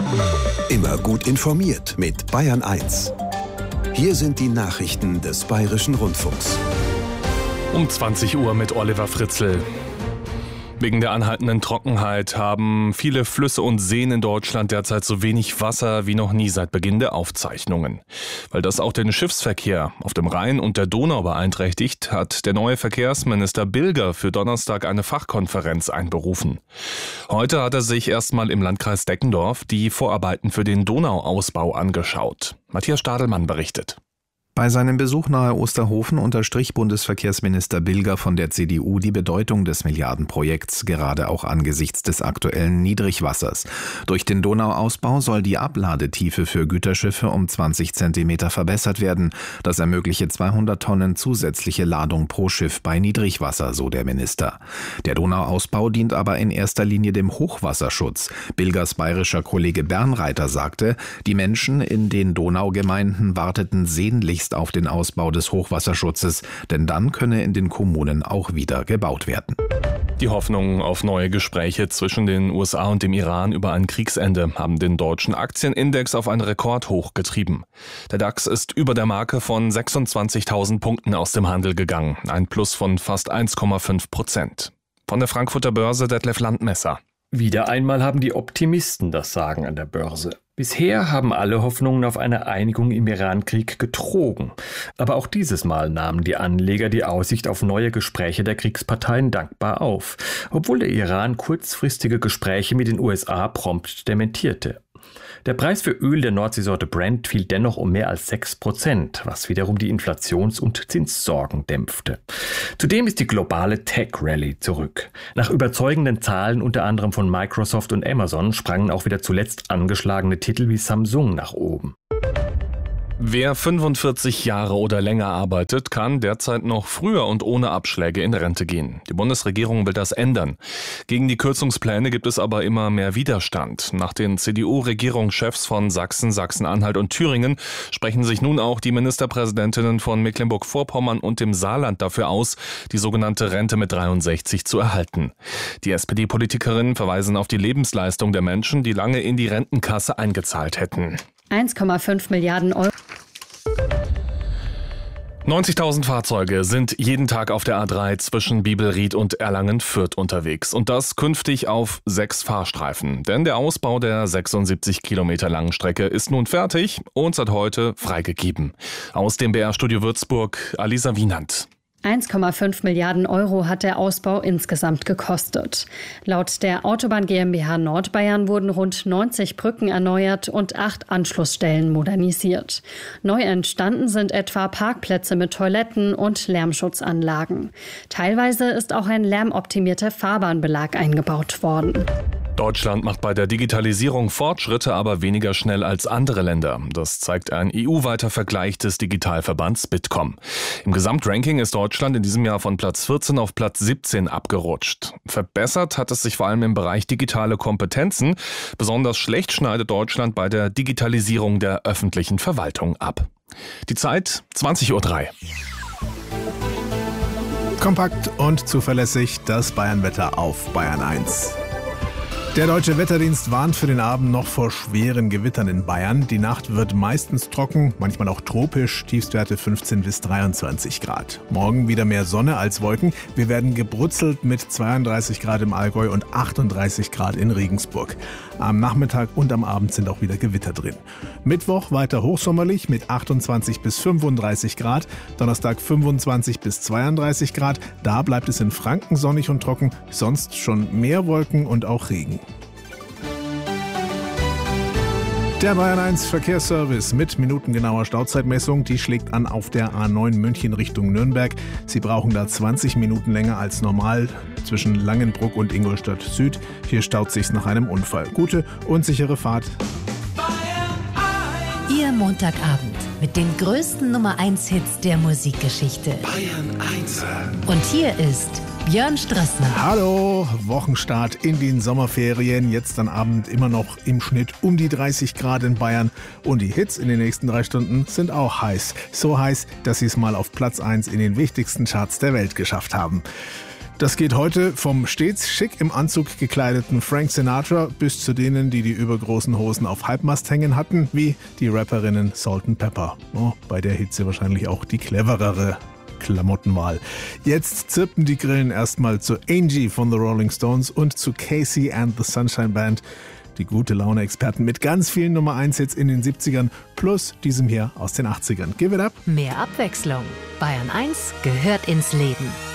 Immer gut informiert mit Bayern 1. Hier sind die Nachrichten des Bayerischen Rundfunks. Um 20 Uhr mit Oliver Fritzl. Wegen der anhaltenden Trockenheit haben viele Flüsse und Seen in Deutschland derzeit so wenig Wasser wie noch nie seit Beginn der Aufzeichnungen. Weil das auch den Schiffsverkehr auf dem Rhein und der Donau beeinträchtigt, hat der neue Verkehrsminister Bilger für Donnerstag eine Fachkonferenz einberufen. Heute hat er sich erstmal im Landkreis Deckendorf die Vorarbeiten für den Donauausbau angeschaut. Matthias Stadelmann berichtet. Bei seinem Besuch nahe Osterhofen unterstrich Bundesverkehrsminister Bilger von der CDU die Bedeutung des Milliardenprojekts, gerade auch angesichts des aktuellen Niedrigwassers. Durch den Donauausbau soll die Abladetiefe für Güterschiffe um 20 Zentimeter verbessert werden. Das ermögliche 200 Tonnen zusätzliche Ladung pro Schiff bei Niedrigwasser, so der Minister. Der Donauausbau dient aber in erster Linie dem Hochwasserschutz. Bilgers bayerischer Kollege Bernreiter sagte, die Menschen in den Donaugemeinden warteten sehnlichst auf den Ausbau des Hochwasserschutzes, denn dann könne in den Kommunen auch wieder gebaut werden. Die Hoffnungen auf neue Gespräche zwischen den USA und dem Iran über ein Kriegsende haben den deutschen Aktienindex auf einen Rekordhoch getrieben. Der DAX ist über der Marke von 26.000 Punkten aus dem Handel gegangen, ein Plus von fast 1,5%. Von der Frankfurter Börse Detlef Landmesser. Wieder einmal haben die Optimisten das Sagen an der Börse. Bisher haben alle Hoffnungen auf eine Einigung im Iran-Krieg getrogen. Aber auch dieses Mal nahmen die Anleger die Aussicht auf neue Gespräche der Kriegsparteien dankbar auf, obwohl der Iran kurzfristige Gespräche mit den USA prompt dementierte. Der Preis für Öl der Nordseesorte Brent fiel dennoch um mehr als 6%, was wiederum die Inflations- und Zinssorgen dämpfte. Zudem ist die globale Tech-Rallye zurück. Nach überzeugenden Zahlen unter anderem von Microsoft und Amazon sprangen auch wieder zuletzt angeschlagene Titel wie Samsung nach oben. Wer 45 Jahre oder länger arbeitet, kann derzeit noch früher und ohne Abschläge in Rente gehen. Die Bundesregierung will das ändern. Gegen die Kürzungspläne gibt es aber immer mehr Widerstand. Nach den CDU-Regierungschefs von Sachsen, Sachsen-Anhalt und Thüringen sprechen sich nun auch die Ministerpräsidentinnen von Mecklenburg-Vorpommern und dem Saarland dafür aus, die sogenannte Rente mit 63 zu erhalten. Die SPD-Politikerinnen verweisen auf die Lebensleistung der Menschen, die lange in die Rentenkasse eingezahlt hätten. 1,5 Milliarden Euro. 90.000 Fahrzeuge sind jeden Tag auf der A3 zwischen Bibelried und Erlangen-Fürth unterwegs. Und das künftig auf 6 Fahrstreifen. Denn der Ausbau der 76 Kilometer langen Strecke ist nun fertig und seit heute freigegeben. Aus dem BR-Studio Würzburg, Alisa Wienand. 1,5 Milliarden Euro hat der Ausbau insgesamt gekostet. Laut der Autobahn GmbH Nordbayern wurden rund 90 Brücken erneuert und 8 Anschlussstellen modernisiert. Neu entstanden sind etwa Parkplätze mit Toiletten und Lärmschutzanlagen. Teilweise ist auch ein lärmoptimierter Fahrbahnbelag eingebaut worden. Deutschland macht bei der Digitalisierung Fortschritte, aber weniger schnell als andere Länder. Das zeigt ein EU-weiter Vergleich des Digitalverbands Bitkom. Im Gesamtranking ist Deutschland in diesem Jahr von Platz 14 auf Platz 17 abgerutscht. Verbessert hat es sich vor allem im Bereich digitale Kompetenzen. Besonders schlecht schneidet Deutschland bei der Digitalisierung der öffentlichen Verwaltung ab. Die Zeit 20:03 Uhr. Kompakt und zuverlässig das Bayernwetter auf Bayern 1. Der Deutsche Wetterdienst warnt für den Abend noch vor schweren Gewittern in Bayern. Die Nacht wird meistens trocken, manchmal auch tropisch, Tiefstwerte 15 bis 23 Grad. Morgen wieder mehr Sonne als Wolken. Wir werden gebrutzelt mit 32 Grad im Allgäu und 38 Grad in Regensburg. Am Nachmittag und am Abend sind auch wieder Gewitter drin. Mittwoch weiter hochsommerlich mit 28 bis 35 Grad. Donnerstag 25 bis 32 Grad. Da bleibt es in Franken sonnig und trocken, sonst schon mehr Wolken und auch Regen. Der Bayern 1 Verkehrsservice mit minutengenauer Stauzeitmessung, die schlägt an auf der A9 München Richtung Nürnberg. Sie brauchen da 20 Minuten länger als normal zwischen Langenbruck und Ingolstadt Süd. Hier staut sich's nach einem Unfall. Gute und sichere Fahrt. Ihr Montagabend mit den größten Nummer 1 Hits der Musikgeschichte. Bayern 1. Und hier ist Björn Strassner. Hallo, Wochenstart in den Sommerferien. Jetzt am Abend immer noch im Schnitt um die 30 Grad in Bayern. Und die Hits in den nächsten 3 Stunden sind auch heiß. So heiß, dass sie es mal auf Platz 1 in den wichtigsten Charts der Welt geschafft haben. Das geht heute vom stets schick im Anzug gekleideten Frank Sinatra bis zu denen, die übergroßen Hosen auf Halbmast hängen hatten, wie die Rapperinnen Salt-N-Pepa. Oh, bei der Hitze wahrscheinlich auch die cleverere Klamottenwahl. Jetzt zirpen die Grillen erstmal zu Angie von The Rolling Stones und zu Casey and the Sunshine Band. Die Gute-Laune-Experten mit ganz vielen Nummer-1-Hits in den 70ern plus diesem hier aus den 80ern. Give it up! Mehr Abwechslung. Bayern 1 gehört ins Leben.